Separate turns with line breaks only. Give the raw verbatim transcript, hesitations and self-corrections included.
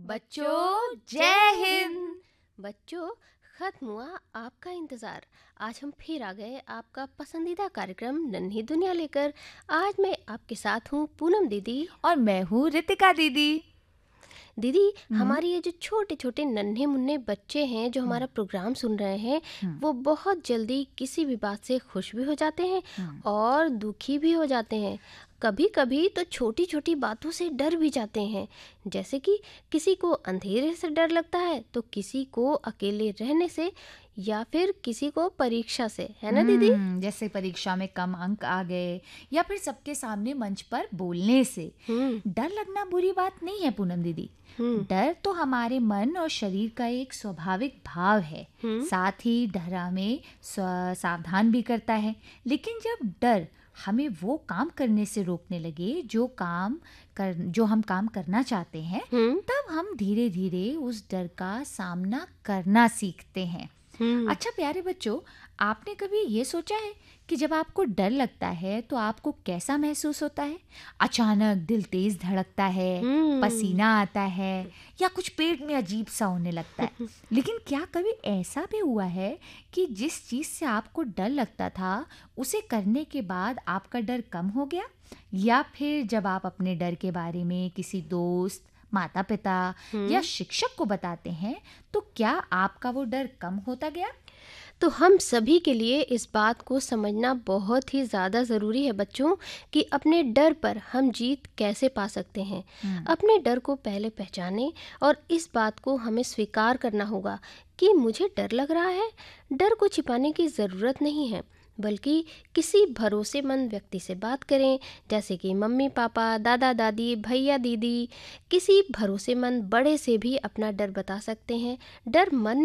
बच्चों जय हिंद।
बच्चों, खत्म हुआ आपका इंतज़ार। आज हम फिर आ गए आपका पसंदीदा कार्यक्रम नन्ही दुनिया लेकर। आज मैं आपके साथ हूँ पूनम दीदी।
और मैं हूँ रितिका दीदी।
दीदी,
हम्म।
हमारे ये जो छोटे छोटे नन्हे मुन्ने बच्चे हैं जो हमारा प्रोग्राम सुन रहे हैं, वो बहुत जल्दी किसी भी बात से खुश भी हो जाते हैं और दुखी भी हो जाते हैं। कभी कभी तो छोटी छोटी बातों से डर भी जाते हैं, जैसे कि किसी को अंधेरे से डर लगता है तो किसी को अकेले रहने से या फिर किसी को परीक्षा से, है ना दीदी?
हम्म, जैसे परीक्षा में कम अंक आ गए या फिर सबके सामने मंच पर बोलने से
हम्म
डर लगना बुरी बात नहीं है पूनम दीदी।
हम्म
डर तो हमारे मन और शरीर का एक स्वाभाविक भाव है।
हम्म
साथ ही डर हमें स्व- सावधान भी करता है। लेकिन जब डर हमें वो काम करने से रोकने लगे जो काम कर जो हम काम करना चाहते हैं,
हम्म
तब हम धीरे धीरे उस डर का सामना करना सीखते हैं।
हम्म
अच्छा प्यारे बच्चों, आपने कभी ये सोचा है कि जब आपको डर लगता है तो आपको कैसा महसूस होता है? अचानक दिल तेज धड़कता है,
हम्म
पसीना आता है या कुछ पेट में अजीब सा होने लगता है। लेकिन क्या कभी ऐसा भी हुआ है कि जिस चीज़ से आपको डर लगता था उसे करने के बाद आपका डर कम हो गया? या फिर जब आप अपने डर के बारे में किसी दोस्त, माता पिता या शिक्षक को बताते हैं तो क्या आपका वो डर कम होता गया?
तो हम सभी के लिए इस बात को समझना बहुत ही ज़्यादा ज़रूरी है बच्चों कि अपने डर पर हम जीत कैसे पा सकते हैं। अपने डर को पहले पहचानें और इस बात को हमें स्वीकार करना होगा कि मुझे डर लग रहा है। डर को छिपाने की ज़रूरत नहीं है, बल्कि किसी भरोसेमंद व्यक्ति से बात करें, जैसे कि मम्मी पापा, दादा दादी, भैया दीदी। किसी भरोसेमंद बड़े से भी अपना डर बता सकते हैं। डर मन